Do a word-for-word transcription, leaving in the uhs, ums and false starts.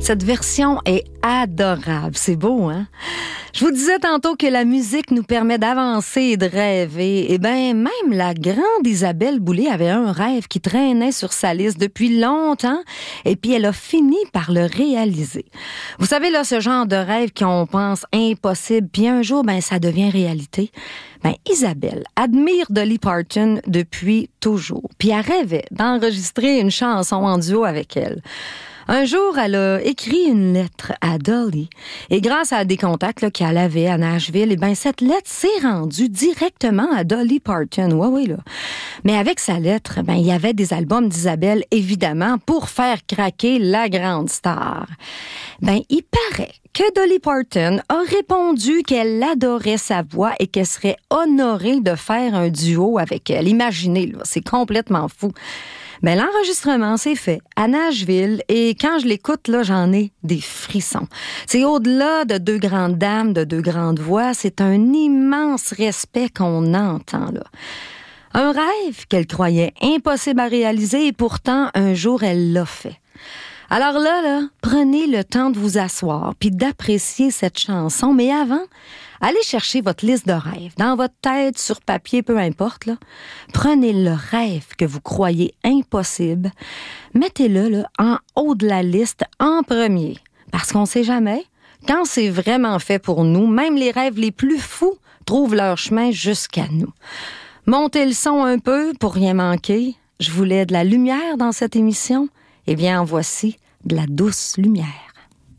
Cette version est adorable. C'est beau, hein? Je vous disais tantôt que la musique nous permet d'avancer et de rêver. Eh bien, même la grande Isabelle Boulay avait un rêve qui traînait sur sa liste depuis longtemps et puis elle a fini par le réaliser. Vous savez, là, ce genre de rêve qu'on pense impossible, puis un jour, ben, ça devient réalité. Ben, Isabelle admire Dolly Parton depuis toujours, puis elle rêvait d'enregistrer une chanson en duo avec elle. Un jour, elle a écrit une lettre à Dolly et grâce à des contacts là, qu'elle avait à Nashville, eh ben, cette lettre s'est rendue directement à Dolly Parton. Ouais, oui, là. Mais avec sa lettre, ben, il y avait des albums d'Isabelle, évidemment, pour faire craquer la grande star. Ben, il paraît que Dolly Parton a répondu qu'elle adorait sa voix et qu'elle serait honorée de faire un duo avec elle. Imaginez, là, c'est complètement fou. Ben, l'enregistrement, c'est fait à Nashville et quand je l'écoute, là, j'en ai des frissons. C'est au-delà de deux grandes dames, de deux grandes voix, c'est un immense respect qu'on entend, là. Un rêve qu'elle croyait impossible à réaliser et pourtant, un jour, elle l'a fait. Alors là, là, prenez le temps de vous asseoir puis d'apprécier cette chanson, mais avant, allez chercher votre liste de rêves, dans votre tête, sur papier, peu importe, là. Prenez le rêve que vous croyez impossible, mettez-le là, en haut de la liste en premier, parce qu'on sait jamais, quand c'est vraiment fait pour nous, même les rêves les plus fous trouvent leur chemin jusqu'à nous. Montez le son un peu pour rien manquer. Je voulais de la lumière dans cette émission. Eh bien, en voici de la douce lumière.